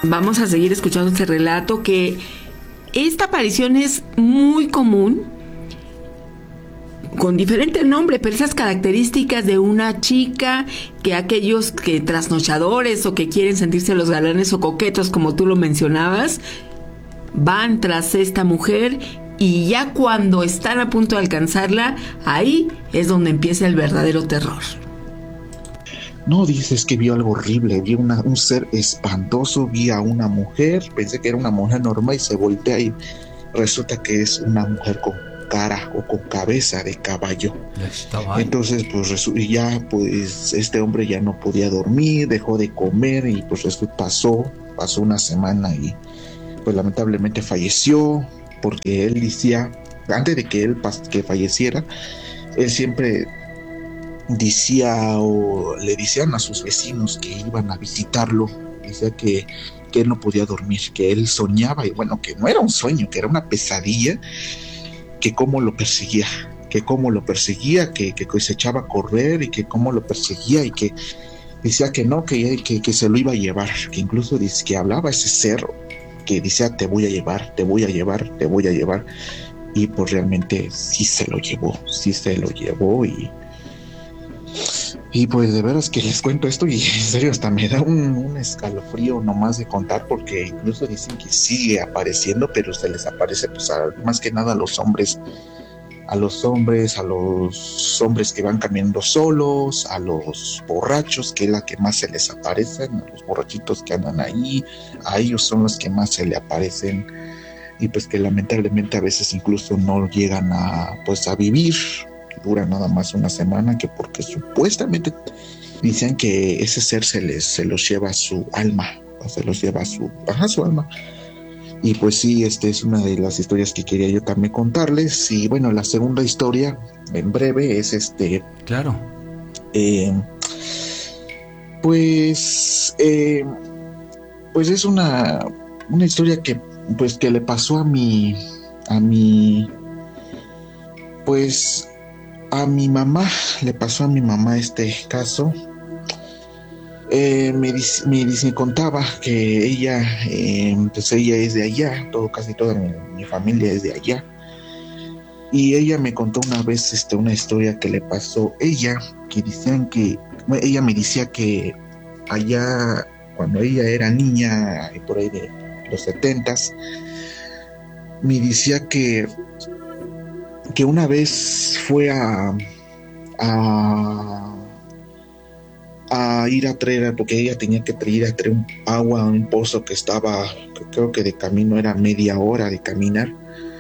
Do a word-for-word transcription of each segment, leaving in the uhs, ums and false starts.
Vamos a seguir escuchando este relato, que esta aparición es muy común, con diferente nombre, pero esas características de una chica, que aquellos que trasnochadores o que quieren sentirse los galanes o coquetos, como tú lo mencionabas, van tras esta mujer, y ya cuando están a punto de alcanzarla, ahí es donde empieza el verdadero terror. No, dices que vio algo horrible, vi una, un ser espantoso, vi a una mujer, pensé que era una mujer normal y se voltea y resulta que es una mujer con cara o con cabeza de caballo. Entonces pues resu- ya pues este hombre ya no podía dormir, dejó de comer y pues eso pasó, pasó una semana y pues lamentablemente falleció, porque él decía, antes de que él que falleciera, él siempre decía o le decían a sus vecinos que iban a visitarlo, decía que, que él no podía dormir, que él soñaba, y bueno, que no era un sueño, que era una pesadilla, que cómo lo perseguía, que cómo lo perseguía, que, que se echaba a correr y que cómo lo perseguía, y que decía que no, que, que, que se lo iba a llevar, que incluso dice que hablaba ese ser, que decía te voy a llevar, te voy a llevar, te voy a llevar, y pues realmente sí se lo llevó, sí se lo llevó y Y pues de veras que les cuento esto y en serio hasta me da un, un escalofrío nomás de contar, porque incluso dicen que sigue apareciendo, pero se les aparece pues a, más que nada a los hombres, a los hombres, a los hombres que van caminando solos, a los borrachos, que es la que más se les aparecen, a los borrachitos que andan ahí, a ellos son los que más se le aparecen, y pues que lamentablemente a veces incluso no llegan a pues a vivir, dura nada más una semana, que porque supuestamente dicen que ese ser se les se los lleva su alma, o se los lleva su, ajá, su alma. Y pues sí, este es una de las historias que quería yo también contarles. Y bueno, la segunda historia, en breve, es este. Claro. Eh, pues, eh, pues es una una historia que pues que le pasó a mi a mi pues a mi mamá, le pasó a mi mamá este caso. Eh, me, dice, me, dice, me contaba que ella, eh, pues ella es de allá, todo, casi toda mi, mi familia es de allá. Y ella me contó una vez este, una historia que le pasó ella, que decían que, bueno, ella me decía que allá, cuando ella era niña, por ahí de los setentas, me decía que que una vez fue a a, a ir a traer, porque ella tenía que ir a traer un agua a un pozo que estaba, creo que de camino era media hora de caminar,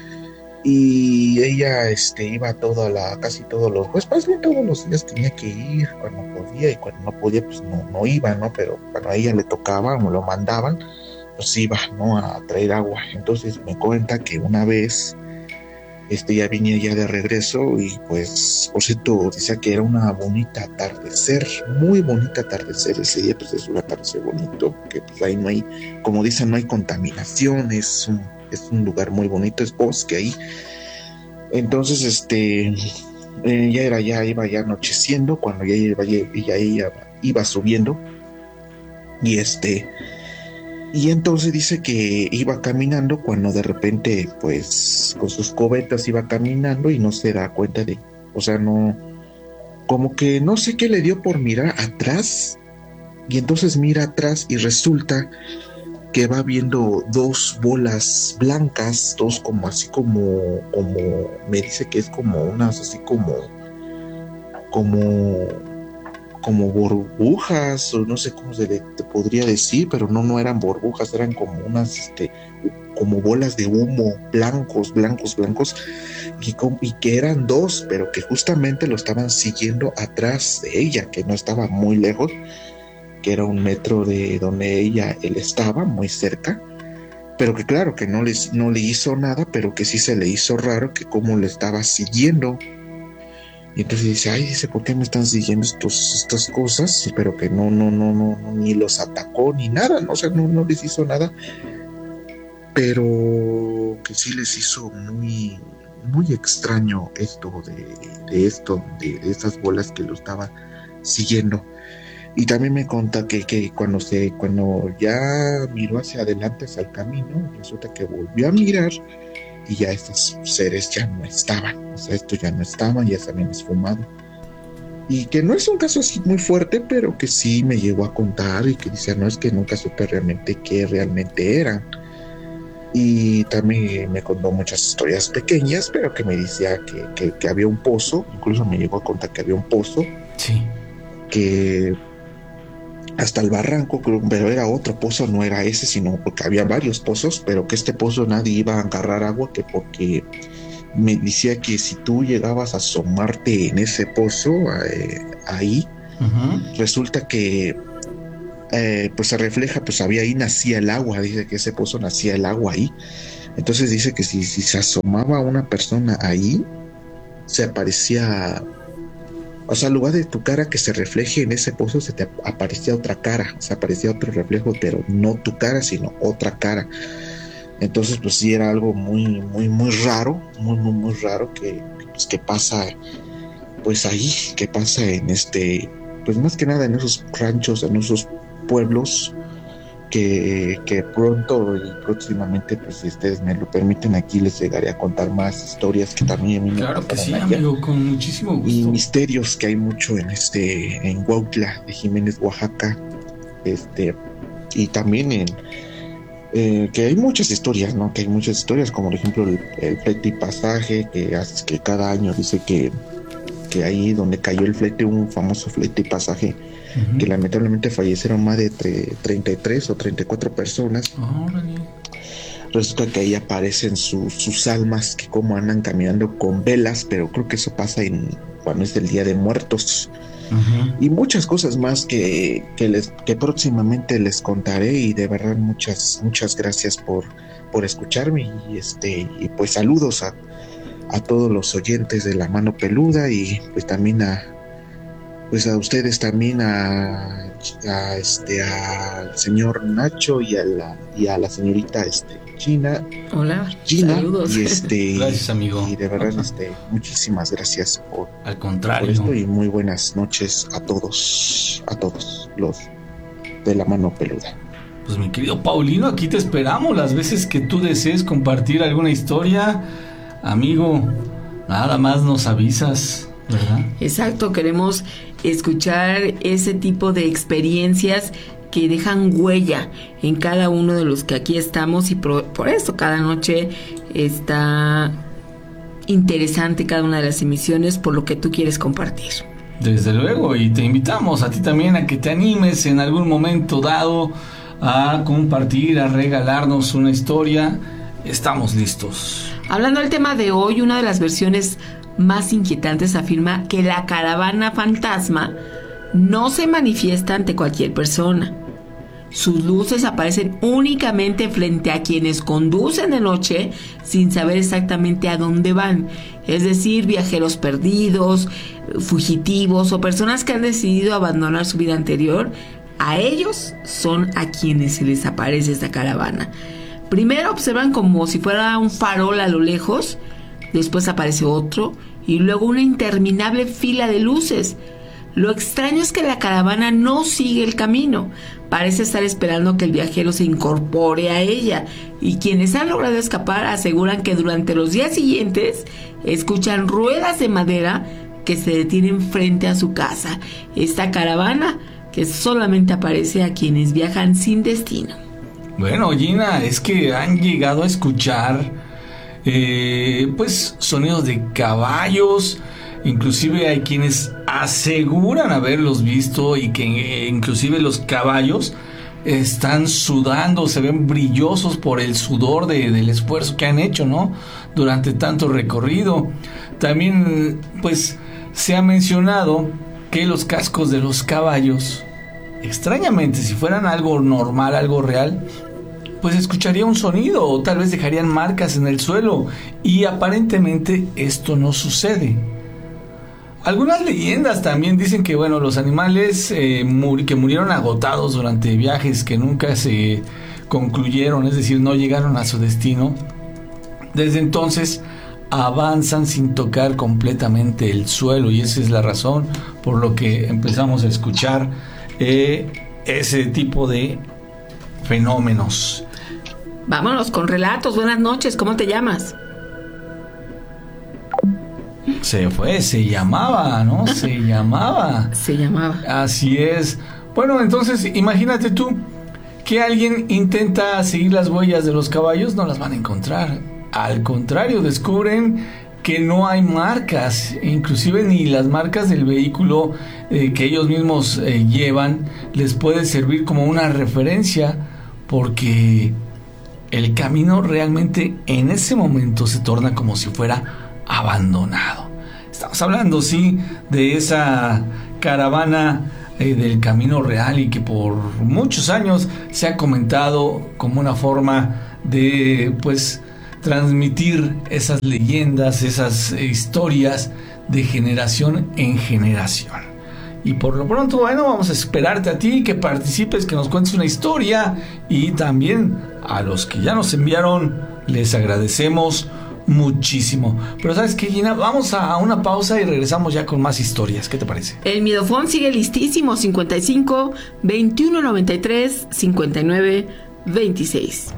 y ella este iba toda la, casi todos los, pues casi todos los días tenía que ir cuando podía, y cuando no podía pues no, no iba, ¿no? Pero cuando a ella le tocaba o lo mandaban, pues iba, ¿no? A traer agua. Entonces me cuenta que una vez Este ya venía ya de regreso y pues por cierto decía que era una bonita atardecer, muy bonita atardecer ese día, pues es un atardecer bonito, que pues ahí no hay, como dicen, no hay contaminación, es un, es un lugar muy bonito, es bosque ahí. Entonces este eh, ya era, ya iba ya anocheciendo cuando ya iba, ya, ya iba, iba subiendo y este Y entonces dice que iba caminando cuando de repente, pues, con sus cubetas iba caminando y no se da cuenta de, o sea, no, como que no sé qué le dio por mirar atrás, y entonces mira atrás y resulta que va viendo dos bolas blancas, dos como así como, como, me dice que es como unas así como, como... como burbujas, o no sé cómo se le te podría decir, pero no, no eran burbujas, eran como unas, este, como bolas de humo, blancos, blancos, blancos, y, y que eran dos, pero que justamente lo estaban siguiendo atrás de ella, que no estaba muy lejos, que era un metro de donde ella, él estaba, muy cerca, pero que claro, que no le, no le hizo nada, pero que sí se le hizo raro que cómo le estaba siguiendo. Y entonces dice, ay, dice, ¿por qué me están siguiendo estos, estas cosas? Pero que no, no, no, no, no, ni los atacó ni nada, ¿no? O sea, no, no les hizo nada, pero que sí les hizo muy, muy extraño esto de, de esto, de, de esas bolas que lo estaban siguiendo. Y también me conta que, que cuando se cuando ya miró hacia adelante hacia el camino, resulta que volvió a mirar y ya estos seres ya no estaban, o sea, estos ya no estaban, ya se habían esfumado. Y que no es un caso así muy fuerte, pero que sí me llegó a contar y que dice, no, es que nunca supe realmente qué realmente eran. Y también me contó muchas historias pequeñas, pero que me decía que, que, que había un pozo, incluso me llegó a contar que había un pozo, sí, que hasta el barranco, pero era otro pozo, no era ese, sino porque había varios pozos, pero que este pozo nadie iba a agarrar agua, que porque me decía que si tú llegabas a asomarte en ese pozo, eh, ahí, uh-huh. resulta que eh, pues se refleja, pues había ahí nacía el agua, dice que ese pozo nacía el agua ahí, entonces dice que si, si se asomaba una persona ahí, se aparecía... O sea, en lugar de tu cara que se refleje en ese pozo, se te aparecía otra cara, o sea, aparecía otro reflejo, pero no tu cara, sino otra cara. Entonces, pues sí, era algo muy, muy, muy raro, muy, muy, muy raro que, pues, que pasa, pues ahí, que pasa en este, pues más que nada en esos ranchos, en esos pueblos, que, que pronto y próximamente, pues si ustedes me lo permiten, aquí les llegaré a contar más historias que también a mí me Claro que sí, allá. Amigo, con muchísimo gusto. Y misterios que hay mucho en este, en Huautla de Jiménez, Oaxaca, este, y también en eh, que hay muchas historias, ¿no? Que hay muchas historias, como por ejemplo el, el flete y pasaje, que hace que cada año dice que, que ahí donde cayó el flete, un famoso flete y pasaje, uh-huh. que lamentablemente fallecieron más de tre- treinta y tres o treinta y cuatro personas. Oh, resulta que ahí aparecen su, sus almas que como andan caminando con velas, pero creo que eso pasa en cuando es el Día de Muertos. Uh-huh. Y muchas cosas más que, que, les, que próximamente les contaré, y de verdad muchas muchas gracias por, por escucharme, y este y pues saludos a, a todos los oyentes de La Mano Peluda, y pues también a pues a ustedes también, a, a este al señor Nacho y a la y a la señorita este Gina. Hola, Gina, saludos. Y este, gracias, amigo. Y de verdad, este, muchísimas gracias por, Al contrario. por esto, y muy buenas noches a todos, a todos los de La Mano Peluda. Pues mi querido Paulino, aquí te esperamos las veces que tú desees compartir alguna historia, amigo. Nada más nos avisas, ¿verdad? Exacto, queremos escuchar ese tipo de experiencias que dejan huella en cada uno de los que aquí estamos, y por, por eso cada noche está interesante cada una de las emisiones por lo que tú quieres compartir. Desde luego, y te invitamos a ti también a que te animes en algún momento dado a compartir, a regalarnos una historia. Estamos listos. Hablando del tema de hoy, una de las versiones más inquietantes afirma que la caravana fantasma no se manifiesta ante cualquier persona. Sus luces aparecen únicamente frente a quienes conducen de noche sin saber exactamente a dónde van. Es decir, viajeros perdidos, fugitivos o personas que han decidido abandonar su vida anterior. A ellos son a quienes se les aparece esta caravana. Primero observan como si fuera un farol a lo lejos, después aparece otro y luego una interminable fila de luces. Lo extraño es que la caravana no sigue el camino, parece estar esperando que el viajero se incorpore a ella, y quienes han logrado escapar aseguran que durante los días siguientes escuchan ruedas de madera que se detienen frente a su casa. Esta caravana que solamente aparece a quienes viajan sin destino. Bueno, Gina, es que han llegado a escuchar eh, pues sonidos de caballos. Inclusive hay quienes aseguran haberlos visto, y que eh, inclusive los caballos están sudando, se ven brillosos por el sudor de, del esfuerzo que han hecho, ¿no? Durante tanto recorrido. También, pues, se ha mencionado que los cascos de los caballos, extrañamente, si fueran algo normal, algo real, pues escucharía un sonido o tal vez dejarían marcas en el suelo, y aparentemente esto no sucede. Algunas leyendas también dicen que, bueno, los animales eh, muri- que murieron agotados durante viajes que nunca se concluyeron, es decir, no llegaron a su destino, desde entonces avanzan sin tocar completamente el suelo, y esa es la razón por lo que empezamos a escuchar eh, ese tipo de fenómenos. Vámonos con relatos. Buenas noches, ¿cómo te llamas? Se fue, se llamaba, ¿no? Se llamaba. Se llamaba. Así es. Bueno, entonces imagínate tú que alguien intenta seguir las huellas de los caballos, no las van a encontrar. Al contrario, descubren que no hay marcas, inclusive ni las marcas del vehículo eh, que ellos mismos eh, llevan les puede servir como una referencia, porque el camino realmente en ese momento se torna como si fuera abandonado. Estamos hablando, sí, de esa caravana eh, del Camino Real, y que por muchos años se ha comentado como una forma de, pues, transmitir esas leyendas, esas eh, historias de generación en generación. Y por lo pronto, bueno, vamos a esperarte a ti que participes, que nos cuentes una historia, y también a los que ya nos enviaron les agradecemos muchísimo. Pero ¿sabes qué, Gina? Vamos a una pausa y regresamos ya con más historias. ¿Qué te parece? El Miedofón sigue listísimo. cincuenta y cinco, veintiuno noventa y tres, cincuenta y nueve, veintiséis.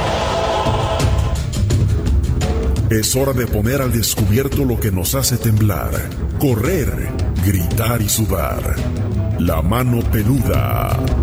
Es hora de poner al descubierto lo que nos hace temblar, correr, gritar y sudar. La mano peluda.